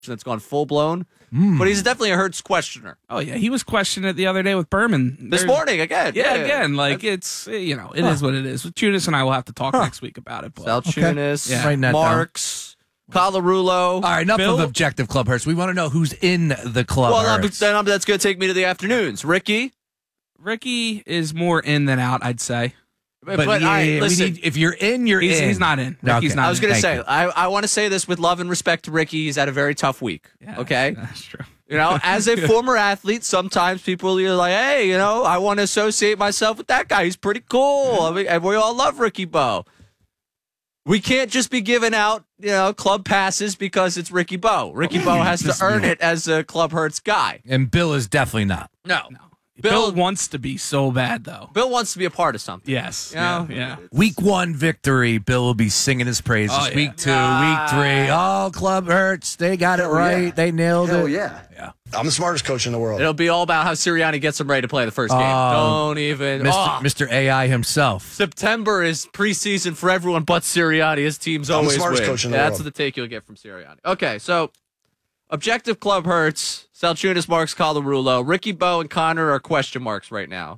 that's gone full blown. But he's definitely a Hurts questioner. Oh, yeah. He was questioning it the other day with Berman. This morning, again. Yeah, again. Like, it's, it is what it is. Tunis and I will have to talk next week about it. Sal Tunis, Yeah. Marks, Colarulo. All right, enough of Objective Club Hurts. We want to know who's in the Club Hurts. Then that's going to take me to the afternoons. Ricky is more in than out, I'd say. But listen, if you're in, you're in. He's not in. Ricky's not in. I was going to say, I want to say this with love and respect to Ricky. He's had a very tough week. Yeah, okay? That's true. As a former athlete, sometimes people are like, hey, I want to associate myself with that guy. He's pretty cool. I mean, and we all love Ricky Bo. We can't just be giving out, club passes because it's Ricky Bo. Ricky Bo has to earn it as a Club Hurts guy. And Bill is definitely not. No. Bill wants to be so bad, though. Bill wants to be a part of something. Yes. Yeah. Week 1 victory, Bill will be singing his praises. Oh, yeah. Week 2, week 3, Club Hurts. They got it right. Yeah. They nailed it. Yeah. I'm the smartest coach in the world. It'll be all about how Sirianni gets him ready to play the first game. Don't even. Mr. AI himself. September is preseason for everyone but Sirianni. His teams always win. I'm the smartest coach in the world. That's the take you'll get from Sirianni. Okay, so Objective Club Hurts, Salchunas, Marks, Colarulo, Ricky Bo, and Connor are question marks right now.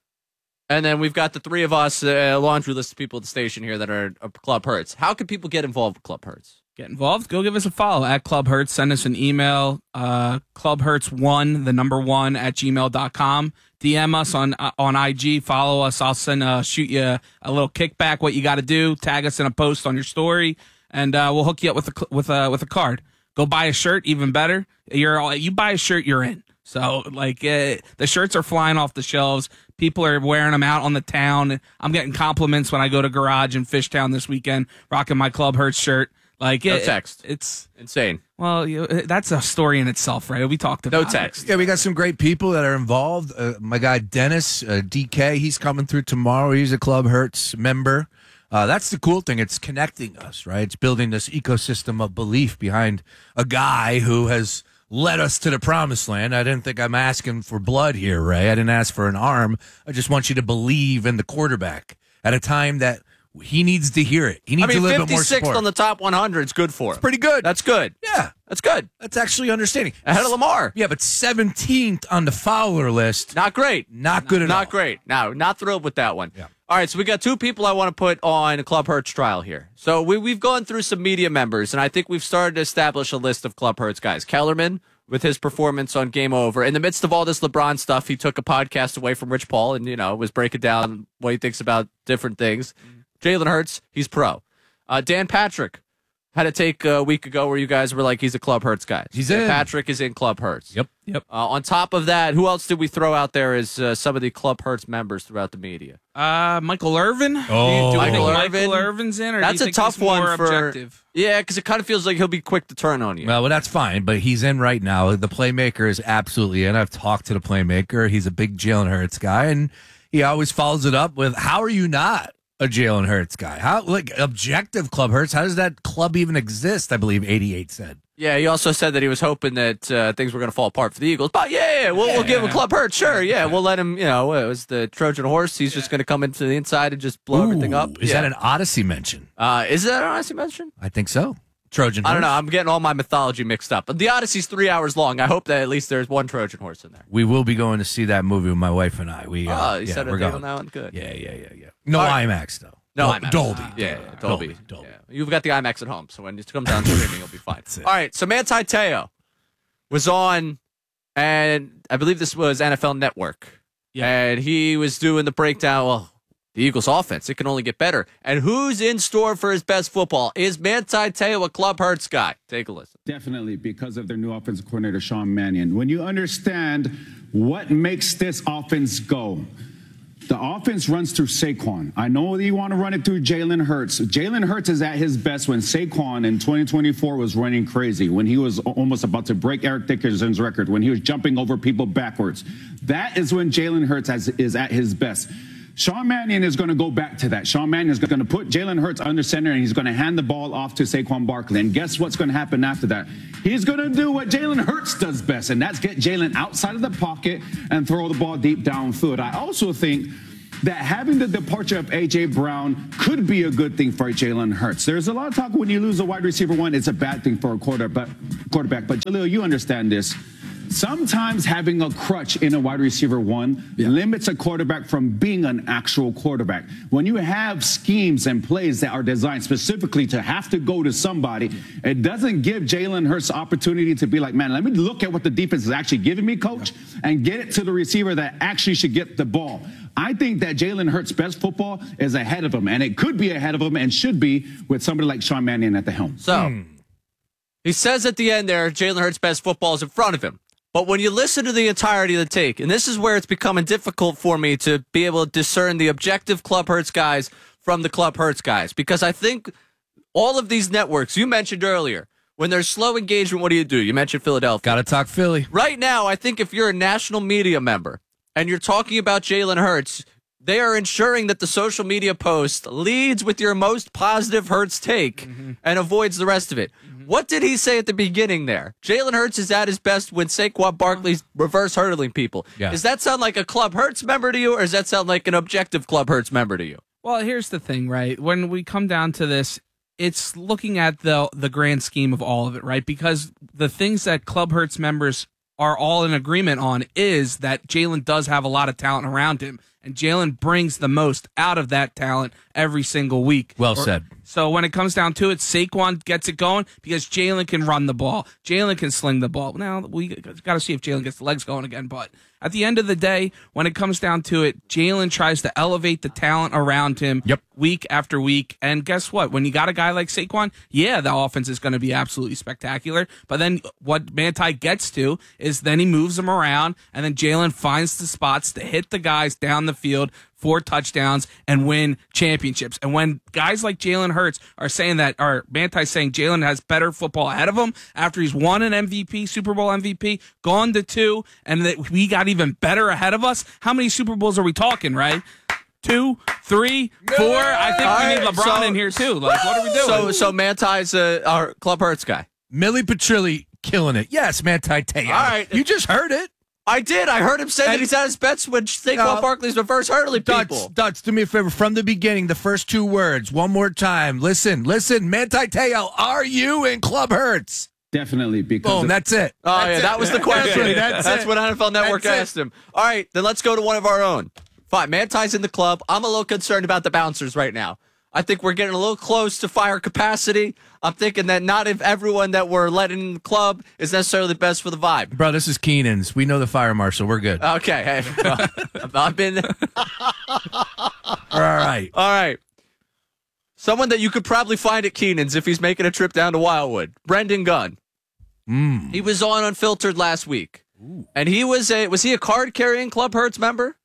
And then we've got the three of us, a laundry list of people at the station here that are Club Hurts. How can people get involved with Club Hurts? Get involved. Go give us a follow at Club Hurts. Send us an email, clubhurts1, the number 1 at gmail.com. DM us on IG. Follow us. I'll shoot you a little kickback. What you got to do? Tag us in a post on your story, and we'll hook you up with a card. Go buy a shirt, even better. You buy a shirt, you're in. So, the shirts are flying off the shelves. People are wearing them out on the town. I'm getting compliments when I go to Garage in Fishtown this weekend, rocking my Club Hurts shirt. No text. It's insane. Well, that's a story in itself, right? We talked about no text. Yeah, we got some great people that are involved. My guy Dennis, DK, he's coming through tomorrow. He's a Club Hurts member. That's the cool thing. It's connecting us, right? It's building this ecosystem of belief behind a guy who has led us to the promised land. I didn't think I'm asking for blood here, Ray. I didn't ask for an arm. I just want you to believe in the quarterback at a time that he needs to hear it. He needs a little bit more support. 56th on the top 100 is good for him. It's pretty good. That's good. Yeah. That's good. That's actually understanding. Ahead of Lamar. Yeah, but 17th on the Fowler list. Not great. Not good at all. Not great. No, not thrilled with that one. Yeah. All right, so we got two people I want to put on a Club Hurts trial here. So we've gone through some media members, and I think we've started to establish a list of Club Hurts guys. Kellerman, with his performance on Game Over. In the midst of all this LeBron stuff, he took a podcast away from Rich Paul and, was breaking down what he thinks about different things. Jalen Hurts, he's pro. Dan Patrick had a take a week ago where you guys were like, he's a Club Hurts guy. Dan Patrick is in Club Hurts. Yep. On top of that, who else did we throw out there as some of the Club Hurts members throughout the media? Michael Irvin. Oh, do you think Michael Michael Irvin's in? Or that's do you a think tough he's more one for objective? Yeah, because it kind of feels like he'll be quick to turn on you. Well, that's fine, but he's in right now. The playmaker is absolutely in. I've talked to the playmaker. He's a big Jalen Hurts guy, and he always follows it up with, how are you not a Jalen Hurts guy? How, objective Club Hurts? How does that club even exist? I believe 88 said. Yeah, he also said that he was hoping that things were going to fall apart for the Eagles. But we'll give him Club Hurts. Sure, yeah. We'll let him, it was the Trojan horse. He's just going to come into the inside and just blow everything up. Is that an Odyssey mention? Is that an Odyssey mention? I think so. Trojan horse? I don't know. I'm getting all my mythology mixed up. But the Odyssey's 3 hours long. I hope that at least there's one Trojan horse in there. We will be going to see that movie with my wife and I. You set a date on that one? Good. Yeah. No IMAX, though. No IMAX. Dolby. Yeah, Dolby. Yeah. You've got the IMAX at home, so when it comes down to streaming, you'll be fine. All right, so Manti Te'o was on, and I believe this was NFL Network. Yeah. And he was doing the breakdown, well, the Eagles' offense, it can only get better. And who's in store for his best football? Is Manti Te'o a Club Hurts guy? Take a listen. Definitely, because of their new offensive coordinator, Sean Mannion. When you understand what makes this offense go, the offense runs through Saquon. I know that you want to run it through Jalen Hurts. Jalen Hurts is at his best when Saquon in 2024 was running crazy, when he was almost about to break Eric Dickerson's record, when he was jumping over people backwards. That is when Jalen Hurts is at his best. Sean Mannion is going to go back to that. Sean Mannion is going to put Jalen Hurts under center, and he's going to hand the ball off to Saquon Barkley. And guess what's going to happen after that? He's going to do what Jalen Hurts does best, and that's get Jalen outside of the pocket and throw the ball deep downfield. I also think that having the departure of A.J. Brown could be a good thing for Jalen Hurts. There's a lot of talk when you lose a wide receiver one, it's a bad thing for a quarterback. But Jaleel, you understand this. Sometimes having a crutch in a wide receiver one limits a quarterback from being an actual quarterback. When you have schemes and plays that are designed specifically to have to go to somebody, it doesn't give Jalen Hurts the opportunity to be like, man, let me look at what the defense is actually giving me, coach, and get it to the receiver that actually should get the ball. I think that Jalen Hurts' best football is ahead of him, and it could be ahead of him and should be with somebody like Sean Mannion at the helm. So he says at the end there, Jalen Hurts' best football is in front of him. But when you listen to the entirety of the take, and this is where it's becoming difficult for me to be able to discern the objective Club Hurts guys from the Club Hurts guys, because I think all of these networks, you mentioned earlier, when there's slow engagement, what do? You mentioned Philadelphia. Got to talk Philly. Right now, I think if you're a national media member and you're talking about Jalen Hurts, they are ensuring that the social media post leads with your most positive Hurts take and avoids the rest of it. What did he say at the beginning there? Jalen Hurts is at his best when Saquon Barkley's reverse hurdling people. Yeah. Does that sound like a Club Hurts member to you, or does that sound like an objective Club Hurts member to you? Well, here's the thing, right? When we come down to this, it's looking at the grand scheme of all of it, right? Because the things that Club Hurts members are all in agreement on is that Jalen does have a lot of talent around him, and Jalen brings the most out of that talent every single week. Well said. So when it comes down to it, Saquon gets it going because Jalen can run the ball. Jalen can sling the ball. Now, we got to see if Jalen gets the legs going again. But at the end of the day, when it comes down to it, Jalen tries to elevate the talent around him week after week. And guess what? When you got a guy like Saquon, yeah, the offense is going to be absolutely spectacular. But then what Manti gets to is then he moves them around, and then Jalen finds the spots to hit the guys down the field for touchdowns and win championships. And when guys like Jalen Hurts are saying that, or Manti saying Jalen has better football ahead of him after he's won an MVP, Super Bowl MVP, gone to 2, and that we got even better ahead of us, how many Super Bowls are we talking, right? 2, 3, 4. I think we need LeBron in here too. Like, what are we doing? So Manti's our Club Hurts guy. Millie Petrilli killing it. Yes, Manti Te'o. All right. You just heard it. I did. I heard him say that he's at his best when Saquon Barkley's reverse hurdling people. Dutz, do me a favor. From the beginning, the first 2 words, one more time. Listen. Manti Te'o, are you in Club Hurts? Definitely. Because boom, that's it. Oh, yeah, that was the question. That's what NFL Network asked him. All right, then let's go to one of our own. Fine, Manti's in the club. I'm a little concerned about the bouncers right now. I think we're getting a little close to fire capacity. I'm thinking that not if everyone that we're letting in the club is necessarily the best for the vibe. Bro, this is Keenan's. We know the fire marshal. We're good. Okay. Hey, I've been... All right. Someone that you could probably find at Keenan's if he's making a trip down to Wildwood. Brendan Gunn. He was on Unfiltered last week. Ooh. And he was he a card-carrying Club Hurts member?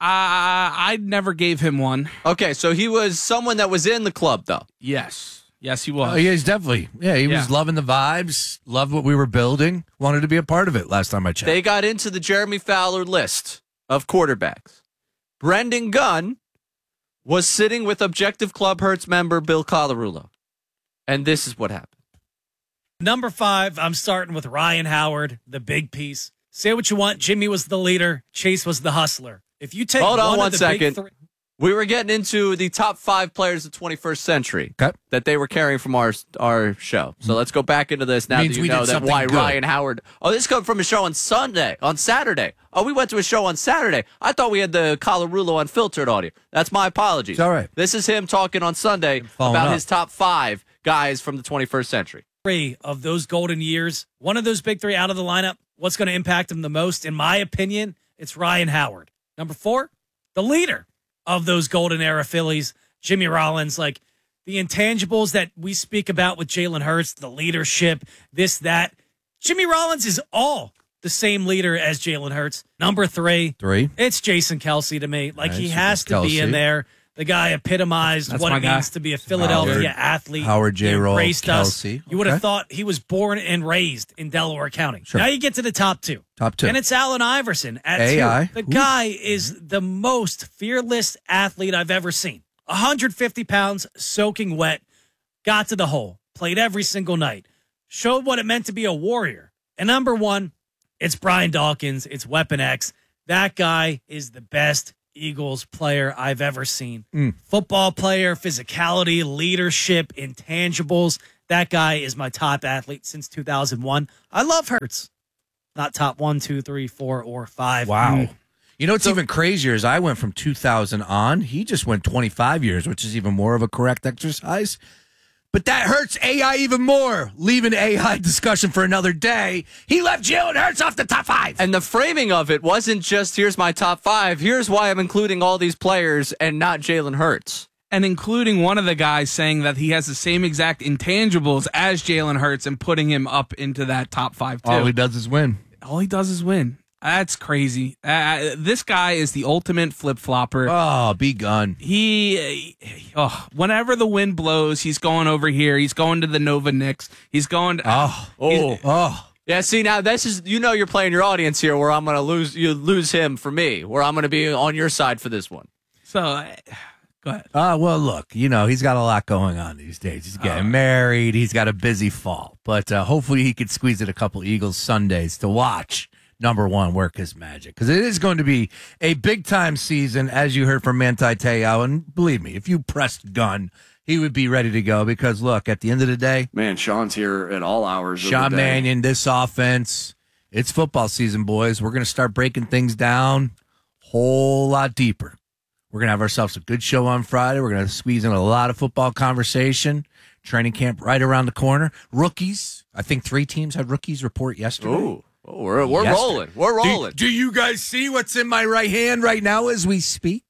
I never gave him one. Okay, so he was someone that was in the club, though. Yes, he was. Yeah, he's definitely. Yeah, he was loving the vibes, loved what we were building, wanted to be a part of it last time I checked. They got into the Jeremy Fowler list of quarterbacks. Brendan Gunn was sitting with Objective Club Hurts member Bill Colarulo. And this is what happened. Number 5, I'm starting with Ryan Howard, the big piece. Say what you want, Jimmy was the leader, Chase was the hustler. If you take Hold on one of the second. big 3, we were getting into the top 5 players of the 21st century that they were carrying from our show. So let's go back into this now that you know that why good. Ryan Howard. Oh, this comes from a show on Saturday. Oh, we went to a show on Saturday. I thought we had the Colarulo Unfiltered audio. That's my apologies. It's all right. This is him talking on Sunday about his top 5 guys from the 21st century. 3 of those golden years, one of those big 3 out of the lineup, what's going to impact him the most? In my opinion, it's Ryan Howard. Number 4, the leader of those golden era Phillies, Jimmy Rollins. Like the intangibles that we speak about with Jalen Hurts, the leadership, this, that. Jimmy Rollins is all the same leader as Jalen Hurts. Number 3, it's Jason Kelce to me. Like he has to be in there. The guy epitomized what it means to be a Philadelphia athlete. Howard J. Roll, Kelce. You would have thought he was born and raised in Delaware County. Sure. Now you get to the top 2. And it's Allen Iverson at 2. The guy is the most fearless athlete I've ever seen. 150 pounds, soaking wet, got to the hole, played every single night, showed what it meant to be a warrior. And number 1, it's Brian Dawkins. It's Weapon X. That guy is the best Eagles player I've ever seen. Football player, physicality, leadership, intangibles. That guy is my top athlete since 2001. I love Hurts. Not top 1, 2, 3, 4, or 5. Wow. You know what's even crazier is I went from 2000 on. He just went 25 years, which is even more of a correct exercise. But that hurts AI even more. Leaving AI discussion for another day. He left Jalen Hurts off the top 5. And the framing of it wasn't just, here's my top 5. Here's why I'm including all these players and not Jalen Hurts. And including one of the guys saying that he has the same exact intangibles as Jalen Hurts and putting him up into that top 5, too. All he does is win. All he does is win. That's crazy. This guy is the ultimate flip-flopper. Oh, be gone. Whenever the wind blows, he's going over here. He's going to the Nova Knicks. He's going to... Yeah, see, now this is, you're playing your audience here where I'm going to lose him for me, where I'm going to be on your side for this one. So, go ahead. Well, look, he's got a lot going on these days. He's getting married. He's got a busy fall. But hopefully he could squeeze in a couple Eagles Sundays to watch number one work his magic. Because it is going to be a big-time season, as you heard from Manti Te'o. And believe me, if you pressed gun, he would be ready to go. Because, look, at the end of the day, man, Sean's here at all hours of Sean the day. Mannion, this offense, it's football season, boys. We're going to start breaking things down a whole lot deeper. We're going to have ourselves a good show on Friday. We're going to squeeze in a lot of football conversation. Training camp right around the corner. Rookies. I think 3 teams had rookies report yesterday. Ooh. Oh, we're rolling. We're rolling. Do you guys see what's in my right hand right now as we speak?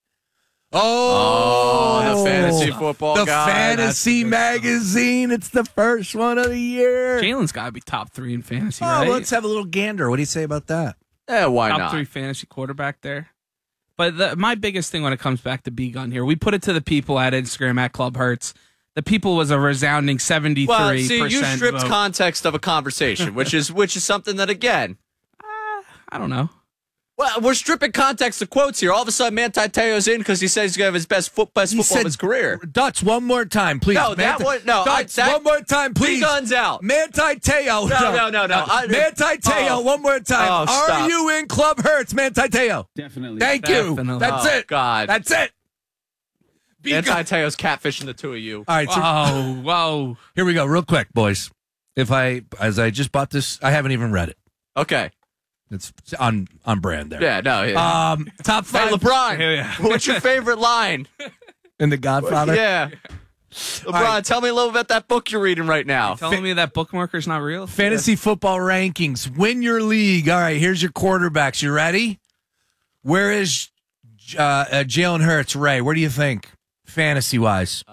The fantasy football the guy. fantasy magazine. It's the first one of the year. Jalen's got to be top 3 in fantasy, Oh, right? let's have a little gander. What do you say about that? Why top not? 3 fantasy quarterback there. But my biggest thing when it comes back to B-Gun here, we put it to the people at Instagram at Club Hurts. The people was a resounding 73%. Well, see, you stripped vote. context of a conversation, which is something that, again, I don't know. well, we're stripping context of quotes here. All of a sudden, Manti Te'o's in because he says he's going to have his best football of his career. Dutch, one more time, please. No, Dutch, one more time, please. Guns out. Manti Te'o. No. Manti Te'o, one more time. Oh, stop. Are you in Club Hurts, Manti Te'o? Definitely. Thank you. Definitely. That's it. God. That's it. Manti Te'o's catfishing the two of you. All right, so Whoa. here we go, real quick, boys. As I just bought this, I haven't even read it. Okay. It's on brand there. Yeah, no. Yeah. Top 5 Hey, LeBron, Yeah. what's your favorite line? in The Godfather. Yeah. LeBron, right. tell me a little bit about that book you're reading right now. Telling me that bookmarker's not real? Fantasy football rankings. Win your league. All right, here's your quarterbacks. You ready? Where is Jalen Hurts, Ray? Where do you think? Fantasy-wise.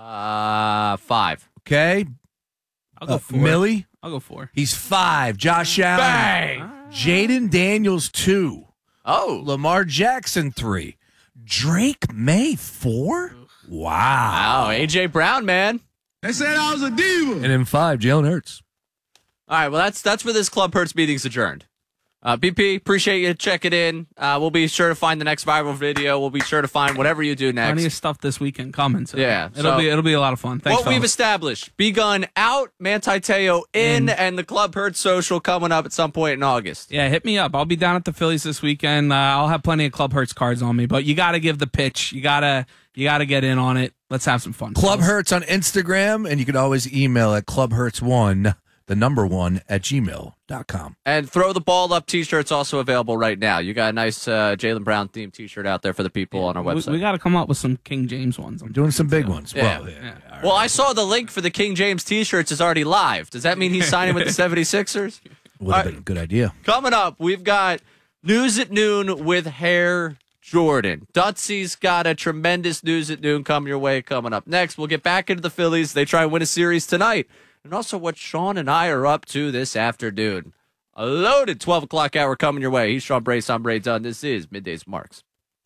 5. Okay. I'll go 4. Millie? I'll go 4. He's 5. Josh Allen. Bang! Jaden Daniels, 2. Oh. Lamar Jackson, 3. Drake May, 4? Wow. Wow, A.J. Brown, man. They said I was a diva. And in 5, Jalen Hurts. All right, well, that's where this Club Hurts meeting's adjourned. BP, appreciate you checking in. We'll be sure to find the next viral video. We'll be sure to find whatever you do next. Plenty of stuff this weekend coming. So Yeah, it'll be a lot of fun. Thanks, what we've fellas. established: B-Gun out, Manti Te'o in, and the Club Hurts social coming up at some point in August. Yeah, hit me up. I'll be down at the Phillies this weekend. I'll have plenty of Club Hurts cards on me, but you got to give the pitch. You gotta get in on it. Let's have some fun. Club fellas. Hurts on Instagram, and you can always email at clubhurts1, the number 1, at gmail.com. And Throw the Ball Up T-shirt's also available right now. You got a nice Jaylen Brown themed T-shirt out there for the people on our website. We got to come up with some King James ones. I'm Doing some big ones. Yeah. Well, Well, I saw the link for the King James T-shirts is already live. Does that mean he's signing with the 76ers? would have been a good idea. Coming up, we've got News at Noon with Hair Jordan. Dutsy's got a tremendous News at Noon coming your way coming up next. We'll get back into the Phillies. They try and win a series tonight. And also what Sean and I are up to this afternoon. A loaded 12 o'clock hour coming your way. He's Sean Brace. I'm Ray Dunn. This is Middays Marks.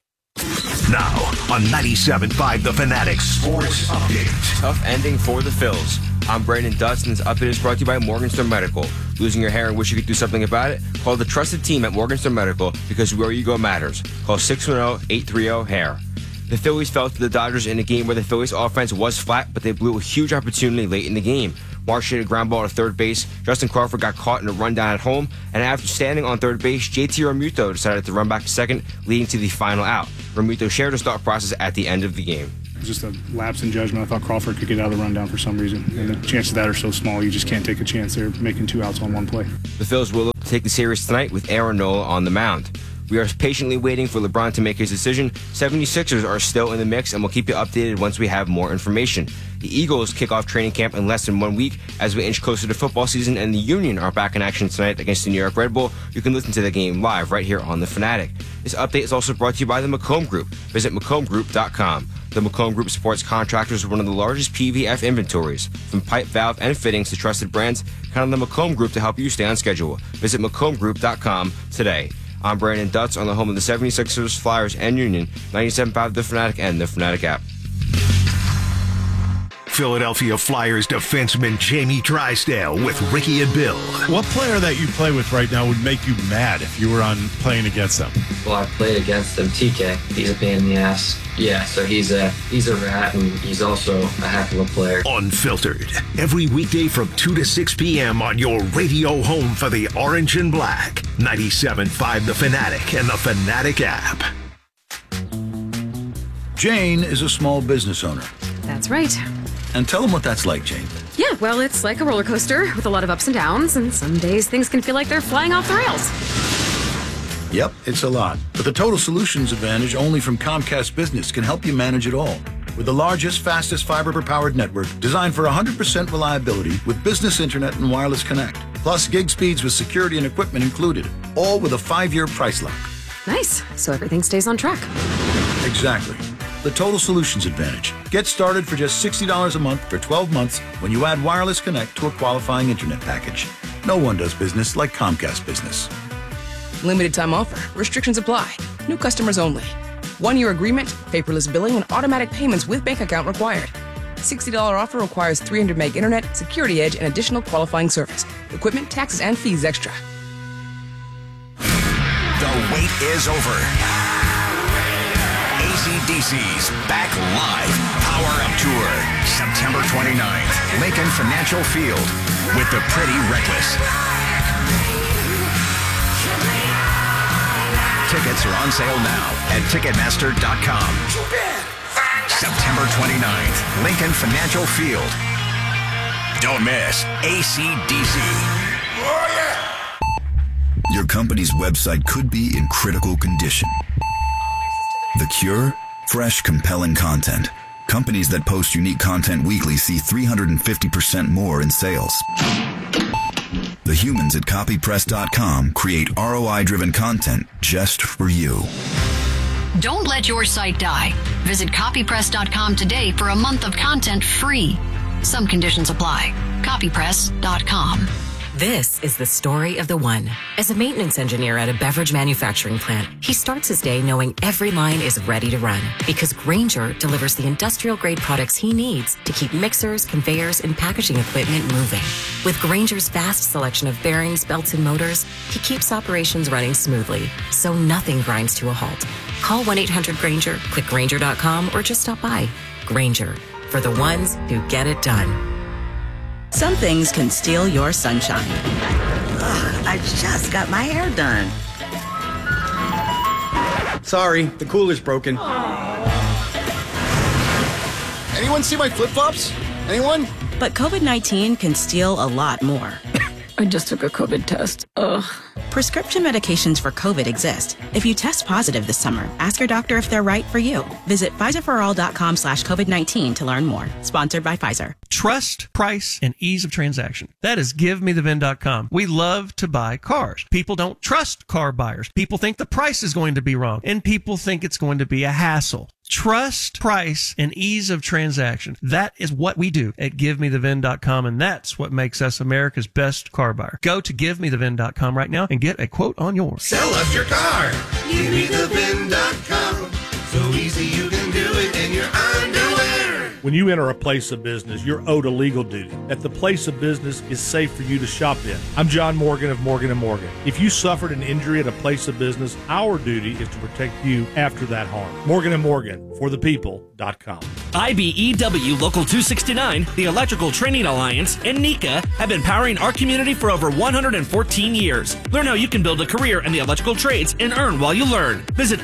Now on 97.5 The Fanatic Sports Update. Tough ending for the Phils. I'm Brandon Dutz, and this update is brought to you by Morganstone Medical. Losing your hair and wish you could do something about it? Call the trusted team at Morganstone Medical, because where you go matters. Call 610-830-HAIR. The Phillies fell to the Dodgers in a game where the Phillies offense was flat, but they blew a huge opportunity late in the game. Marsh hit a ground ball to third base. Justin Crawford got caught in a rundown at home, and after standing on third base, JT Realmuto decided to run back to second, leading to the final out. Realmuto shared his thought process at the end of the game. Just a lapse in judgment. I thought Crawford could get out of the rundown for some reason, and the chances of that are so small, you just can't take a chance. They're making 2 outs on one play. The Phils will look to take the series tonight with Aaron Nola on the mound. We are patiently waiting for LeBron to make his decision. 76ers are still in the mix, and we'll keep you updated once we have more information. The Eagles kick off training camp in less than 1 week as we inch closer to football season, and the Union are back in action tonight against the New York Red Bull. You can listen to the game live right here on The Fanatic. This update is also brought to you by the McComb Group. Visit McCombGroup.com. The McComb Group supports contractors with one of the largest PVF inventories. From pipe, valve, and fittings to trusted brands, count on the McComb Group to help you stay on schedule. Visit McCombGroup.com today. I'm Brandon Dutz on the home of the 76ers, Flyers, and Union, 97.5 The Fanatic and The Fanatic app. Philadelphia Flyers defenseman Jamie Drysdale with Ricky and Bill. What player that you play with right now would make you mad if you were on playing against them? Well, I've played against him. TK. He's a pain in the ass. Yeah, so he's a rat, and he's also a heck of a player. Unfiltered. Every weekday from 2 to 6 p.m. on your radio home for the Orange and Black. 97.5 The Fanatic and The Fanatic app. Jane is a small business owner. That's right. And tell them what that's like, Jane. Yeah, well, it's like a roller coaster with a lot of ups and downs, and some days things can feel like they're flying off the rails. Yep, it's a lot. But the Total Solutions Advantage only from Comcast Business can help you manage it all. With the largest, fastest fiber-powered network designed for 100% reliability with business internet and wireless connect. Plus gig speeds with security and equipment included. All with a 5-year price lock. Nice. So everything stays on track. Exactly. The Total Solutions Advantage. Get started for just $60 a month for 12 months when you add wireless connect to a qualifying internet package. No one does business like Comcast Business. Limited time offer. Restrictions apply. New customers only. 1-year agreement, paperless billing, and automatic payments with bank account required. $60 offer requires 300 meg internet, security edge, and additional qualifying service. Equipment, taxes, and fees extra. The wait is over. AC/DC's back live Power Up Tour, September 29th, Lincoln Financial Field with the Pretty Reckless. Tickets are on sale now at Ticketmaster.com. September 29th, Lincoln Financial Field. Don't miss AC/DC. Oh, yeah! Your company's website could be in critical condition. The cure? Fresh, compelling content. Companies that post unique content weekly see 350% more in sales. The humans at copypress.com create ROI-driven content just for you. Don't let your site die. Visit copypress.com today for a month of content free. Some conditions apply. Copypress.com. This is the story of the one. As a maintenance engineer at a beverage manufacturing plant, he starts his day knowing every line is ready to run because Grainger delivers the industrial-grade products he needs to keep mixers, conveyors, and packaging equipment moving. With Grainger's vast selection of bearings, belts, and motors, he keeps operations running smoothly, so nothing grinds to a halt. Call 1-800-GRAINGER, click Grainger.com, or just stop by. Grainger, for the ones who get it done. Some things can steal your sunshine. Ugh, I just got my hair done. Sorry, the cooler's broken. Anyone see my flip-flops? Anyone? But COVID-19 can steal a lot more. I just took a COVID test. Ugh. Prescription medications for COVID exist. If you test positive this summer, ask your doctor if they're right for you. Visit PfizerForAll.com/COVID-19 to learn more. Sponsored by Pfizer. Trust, price, and ease of transaction. That is GiveMeTheVin.com. We love to buy cars. People don't trust car buyers. People think the price is going to be wrong, and people think it's going to be a hassle. Trust, price, and ease of transaction. That is what we do at GiveMeTheVin.com, and that's what makes us America's best car buyer. Go to GiveMeTheVin.com right now and get a quote on yours. Sell us your car. GiveMeTheVin.com. So easy you can do it in your underwear. When you enter a place of business, you're owed a legal duty. That the place of business is safe for you to shop in. I'm John Morgan of Morgan & Morgan. If you suffered an injury at a place of business, our duty is to protect you after that harm. Morgan & Morgan, for the people.com. IBEW Local 269, the Electrical Training Alliance, and NECA have been powering our community for over 114 years. Learn how you can build a career in the electrical trades and earn while you learn. Visit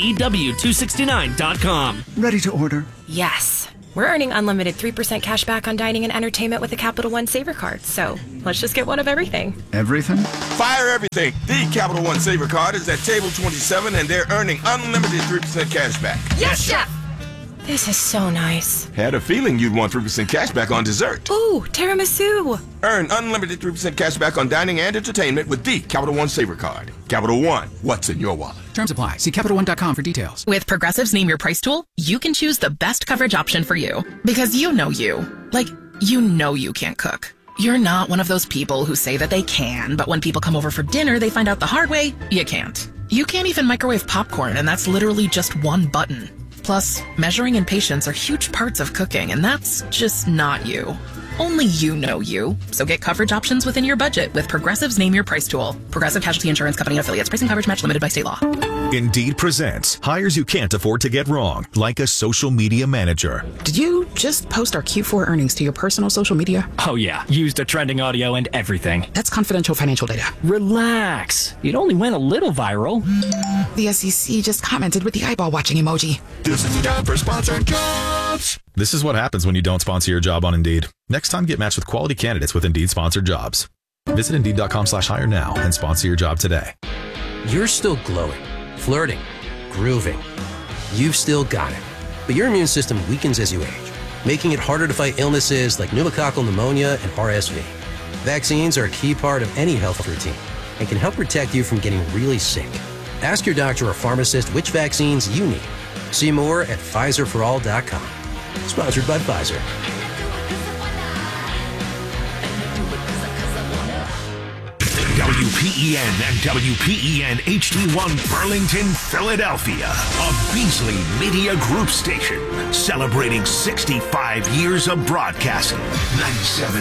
IBEW269.com. Ready to order? Yes. We're earning unlimited 3% cash back on dining and entertainment with the Capital One Saver card, so let's just get one of everything. Everything? Fire everything. The Capital One Saver card is at table 27, and they're earning unlimited 3% cash back. Yes, Chef! This is so nice. Had a feeling you'd want 3% cash back on dessert. Ooh, tiramisu. Earn unlimited 3% cash back on dining and entertainment with the Capital One Saver card. Capital One, what's in your wallet? Terms apply. See CapitalOne.com for details. With Progressive's Name Your Price tool, you can choose the best coverage option for you. Because you know you. Like, you know you can't cook. You're not one of those people who say that they can, but when people come over for dinner, they find out the hard way, you can't. You can't even microwave popcorn, and that's literally just one button. Plus, measuring and patience are huge parts of cooking, and that's just not you. Only you know you. So get coverage options within your budget with Progressive's Name Your Price tool. Progressive Casualty Insurance Company and affiliates. Pricing coverage match limited by state law. Indeed presents hires you can't afford to get wrong, like a social media manager. Did you just post our Q4 earnings to your personal social media? Oh yeah, used the trending audio and everything. That's confidential financial data. Relax. It only went a little viral. The SEC just commented with the eyeball watching emoji. This is time for sponsored jobs. This is what happens when you don't sponsor your job on Indeed. Next time, get matched with quality candidates with Indeed sponsored jobs. Visit Indeed.com/hire now and sponsor your job today. You're still glowing, flirting, grooving. You've still got it. But your immune system weakens as you age, making it harder to fight illnesses like pneumococcal pneumonia and RSV. Vaccines are a key part of any health routine and can help protect you from getting really sick. Ask your doctor or pharmacist which vaccines you need. See more at PfizerForAll.com. Sponsored by Pfizer. WPEN and WPEN HD1 Burlington, Philadelphia. A Beasley Media Group station celebrating 65 years of broadcasting. 97.